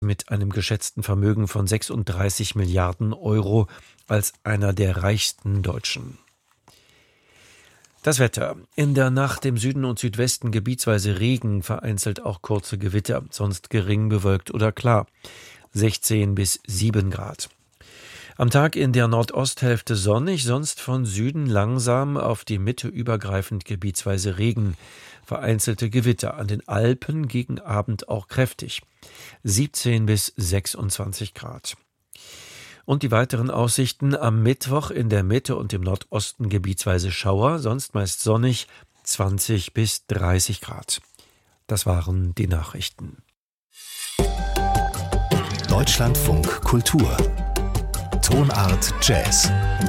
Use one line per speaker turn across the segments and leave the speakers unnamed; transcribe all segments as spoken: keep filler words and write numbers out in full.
mit einem geschätzten Vermögen von sechsunddreißig Milliarden Euro als einer der reichsten Deutschen. Das Wetter. In der Nacht im Süden und Südwesten gebietsweise Regen, vereinzelt auch kurze Gewitter, sonst gering bewölkt oder klar. sechzehn bis sieben Grad. Am Tag in der Nordosthälfte sonnig, sonst von Süden langsam auf die Mitte übergreifend gebietsweise Regen. Vereinzelte Gewitter, an den Alpen gegen Abend auch kräftig. siebzehn bis sechsundzwanzig Grad. Und die weiteren Aussichten: am Mittwoch in der Mitte und im Nordosten gebietsweise Schauer, sonst meist sonnig, zwanzig bis dreißig Grad. Das waren die Nachrichten.
Deutschlandfunk Kultur. Tonart Jazz.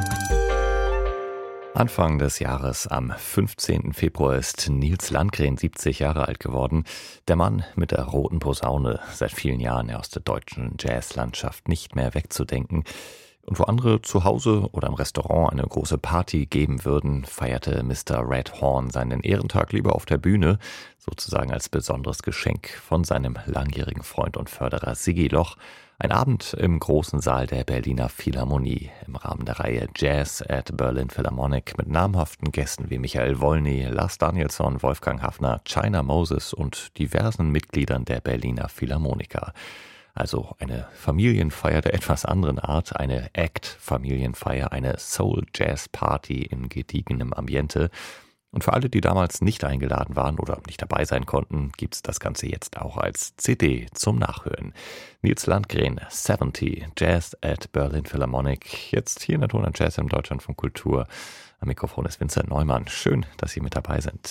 Anfang des Jahres, am fünfzehnten Februar, ist Nils Landgren siebzig Jahre alt geworden. Der Mann mit der roten Posaune, seit vielen Jahren aus der deutschen Jazzlandschaft nicht mehr wegzudenken. Und wo andere zu Hause oder im Restaurant eine große Party geben würden, feierte Mister Red Horn seinen Ehrentag lieber auf der Bühne, sozusagen als besonderes Geschenk von seinem langjährigen Freund und Förderer Sigi Loch. Ein Abend im großen Saal der Berliner Philharmonie im Rahmen der Reihe Jazz at Berlin Philharmonic mit namhaften Gästen wie Michael Wolny, Lars Danielsson, Wolfgang Haffner, China Moses und diversen Mitgliedern der Berliner Philharmoniker. Also eine Familienfeier der etwas anderen Art, eine Act-Familienfeier, eine Soul-Jazz-Party in gediegenem Ambiente. Und für alle, die damals nicht eingeladen waren oder nicht dabei sein konnten, gibt's das Ganze jetzt auch als C D zum Nachhören. Nils Landgren, siebzig, Jazz at Berlin Philharmonic, jetzt hier in der Tonart Jazz im Deutschlandfunk Kultur. Am Mikrofon ist Vincent Neumann. Schön, dass Sie mit dabei sind.